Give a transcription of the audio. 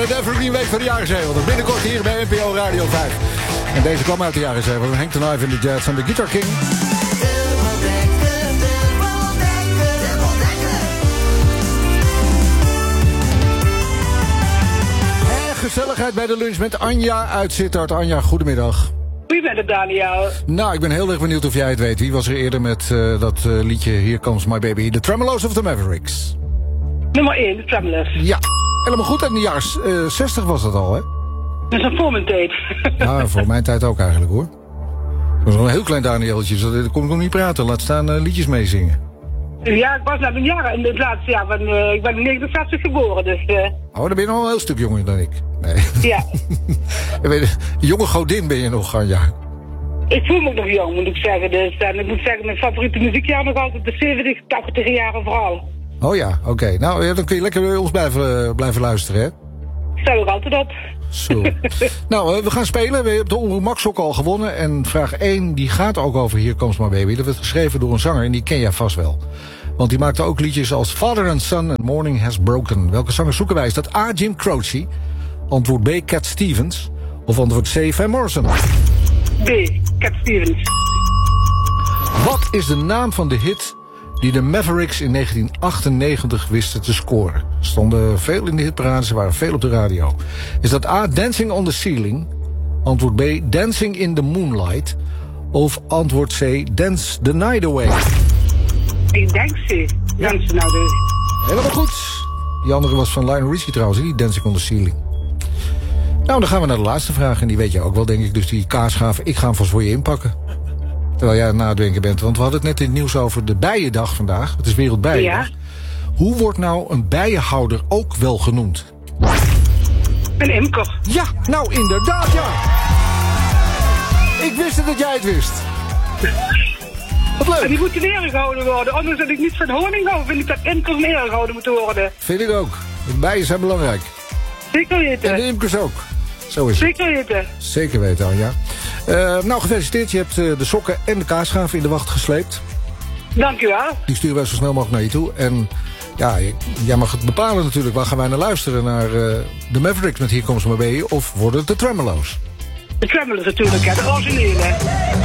de Evergreen Week van de jaren 70. Binnenkort hier bij NPO Radio 5. En deze kwam uit de jaren 70. Hank the Knife in the Jets en de Guitar King. En gezelligheid bij de lunch met Anja uit Sittard. Anja, goedemiddag. Goedemiddag, Daniel. Nou, ik ben heel erg benieuwd of jij het weet. Wie was er eerder met dat liedje Here Comes My Baby? The Tremeloes of the Mavericks? Nummer 1, de Tremblers. Ja, helemaal goed. In de jaren 60 was dat al, hè? Dat is een voor mijn tijd. Ja, voor mijn tijd ook eigenlijk, hoor. Dat was nog een heel klein Danieltje, dus daar kon ik nog niet praten. Laat staan liedjes meezingen. Ja, ik was net een jaar in het laatste jaar. Ik ben in 1969 geboren, dus... Oh, dan ben je nog wel een heel stuk jonger dan ik. Nee. Ja. Jonge godin ben je nog, Anja. Ik voel me ook nog jong, moet ik zeggen. Dus, en ik moet zeggen, mijn favoriete muziekjaar nog altijd de 70, 80 jaren vooral. Oh ja, oké. Nou, ja, dan kun je lekker bij ons blijven luisteren, hè? Stel ik altijd op. Zo. Nou, we gaan spelen. We hebben de Omroep Max ook al gewonnen. En vraag 1, die gaat ook over Here Comes My Baby. Dat werd geschreven door een zanger en die ken jij vast wel. Want die maakte ook liedjes als Father and Son en Morning Has Broken. Welke zanger zoeken wij? Is dat A, Jim Croce? Antwoord B, Cat Stevens? Of antwoord C, Van Morrison? B, Cat Stevens. Wat is de naam van de hit die de Mavericks in 1998 wisten te scoren? Stonden veel in de hitparade, ze waren veel op de radio. Is dat A, Dancing on the Ceiling? Antwoord B, Dancing in the Moonlight? Of antwoord C, Dance the Night Away? Ik denk C. Dance nou dus. Helemaal goed. Die andere was van Lionel Richie trouwens, die Dancing on the Ceiling. Nou, dan gaan we naar de laatste vraag. En die weet je ook wel, denk ik. Dus die kaasgaaf, ik ga hem vast voor je inpakken. Terwijl jij aan het nadenken bent. Want we hadden het net in het nieuws over de Bijendag vandaag. Het is Wereldbijendag. Ja. Hoe wordt nou een bijenhouder ook wel genoemd? Een imker. Ja, nou inderdaad, ja. Ik wist het dat jij het wist. Wat leuk. En die moeten neergehouden worden. Anders dat ik niet van honing hou, vind ik dat imkers neergehouden moeten worden. Vind ik ook. De bijen zijn belangrijk. Zeker weten. En de imkers ook. Zo is het. Zeker weten. Zeker weten, Anja. Nou, gefeliciteerd. Je hebt de sokken en de kaasgaaf in de wacht gesleept. Dank u wel. Die sturen wij zo snel mogelijk naar je toe. En ja, jij mag het bepalen natuurlijk. Waar gaan wij naar luisteren? Naar de Mavericks met Here Comes My Baby? Of worden het de Tremeloes? De Tremblers natuurlijk, ja. De originele.